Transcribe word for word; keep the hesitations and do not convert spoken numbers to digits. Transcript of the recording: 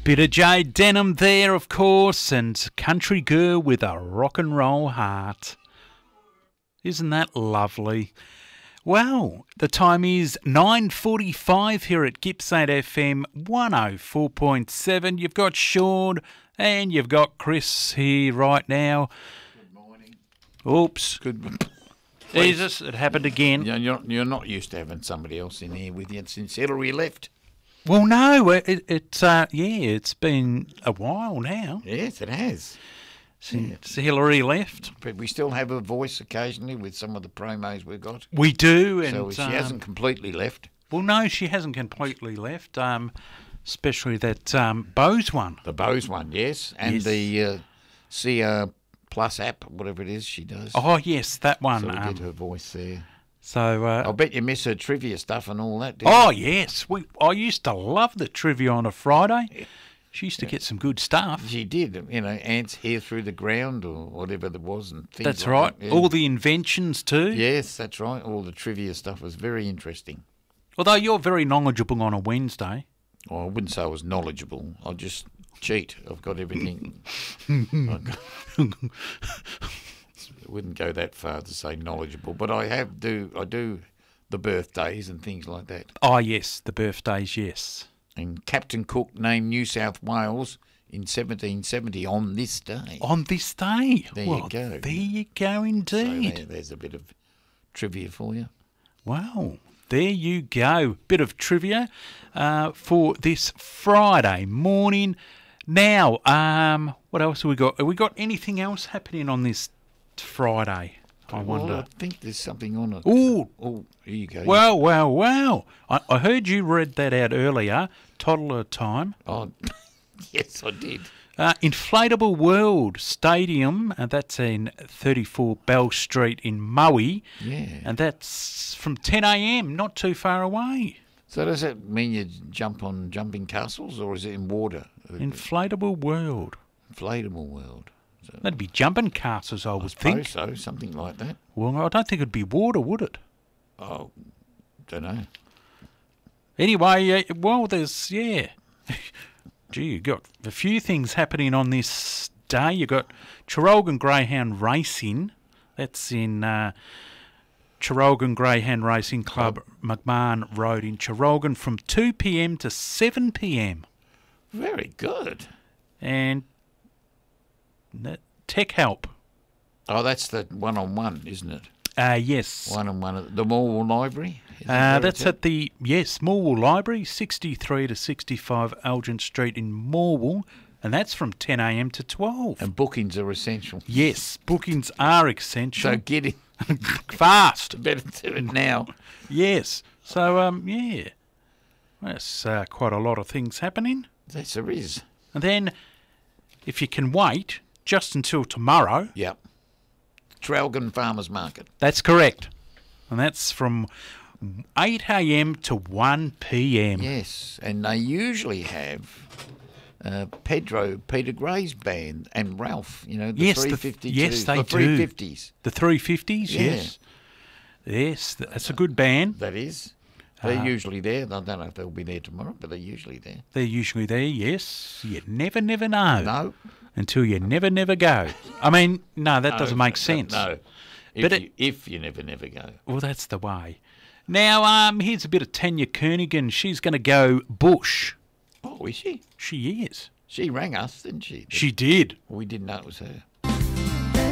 Bit of Jay Denham there, of course, and Country Girl with a Rock and Roll Heart. Isn't that lovely? Well, the time is nine forty-five here at Gippsland F M one oh four point seven. You've got Sean and you've got Chris here right now. Good morning. Oops. Good. Jesus, it happened again. You're, you're, you're not used to having somebody else in here with you since Hillary left. Well, no, it, it uh, yeah, it's been a while now Yes, it has. since Hillary left. But we still have her voice occasionally with some of the promos we've got. We do, and So she um, hasn't completely left. Well, no, she hasn't completely left. Um, especially that um, Bose one. The Bose one, yes. And Yes. the uh, C R Plus app, whatever it is she does. Oh yes, that one. so we um, get her voice there. so. Uh, I'll bet you miss her trivia stuff and all that, didn't oh you? yes, we. I used to love the trivia on a Friday. She used to get some good stuff. She did, you know, ants hair through the ground or whatever there was and things That's like right. that, yeah. All the inventions too. Yes, that's right. All the trivia stuff was very interesting. Although you're very knowledgeable on a Wednesday. Oh, I wouldn't say I was knowledgeable. I'll just cheat. I've got everything. I've got- I wouldn't go that far to say knowledgeable, but I have do I do the birthdays and things like that. Oh yes, the birthdays. Yes. And Captain Cook named New South Wales in seventeen seventy on this day. On this day. There you well, go. There you go, So indeed. there- there's a bit of trivia for you. Wow, there you go. Bit of trivia uh, for this Friday morning. Now, um, what else have we got? Have we got anything else happening on this Friday? I Well, wonder. I think there's something on it. Ooh, Oh, here you go. well, well, well. I, I heard you read that out earlier. Toddler time. Oh, yes, I did. Uh, Inflatable World Stadium, and that's in thirty-four Bell Street in Maui. Yeah. And that's from ten a m, not too far away. So does that mean you jump on jumping castles, or is it in water? Inflatable World. Inflatable world. So That'd be jumping castles, I I would suppose think. so, something like that. Well, I don't think it'd be water, would it? Oh, don't know. Anyway, uh, well, there's, yeah. Gee, you got a few things happening on this day. You got Traralgon Greyhound Racing. That's in uh, Traralgon Greyhound Racing Club, McMahon Road in Traralgon from two p m to seven p m. Very good. And that Tech Help. Oh, that's the one-on-one, isn't it? Uh, yes. One-on-one at the Morwell Library. Is that Uh, where that's it's at the, yes, Morwell Library, sixty-three to sixty-five Elgin Street in Morwell, and that's from ten a m to twelve. And bookings are essential. Yes, bookings are essential. So get in. Fast. Better do it now. Yes. So, um, yeah. That's uh, quite a lot of things happening. Yes, there is. And then, if you can wait just until tomorrow, Yep. Traralgon Farmers Market. that's correct. And that's from eight a m to one p m. Yes, and they usually have uh, Pedro, Peter Gray's band, and Ralph, you know, the Yes, the- three fifty-twos, yes, they the do. three fifties. The three fifties, Yeah. yes. Yes, that's a good band. That is. They're Uh, usually there. I don't know if they'll be there tomorrow, but they're usually there. They're usually there, yes. You never, never know. No. Until you never, never go. I mean, no, that No, doesn't make no, sense. No. If, But it- you, if you never, never go. Well, that's the way. Now, um, here's a bit of Tanya Kernigan. She's going to go bush. Oh, is she? She is. She rang us, didn't she? She did. We didn't know it was her.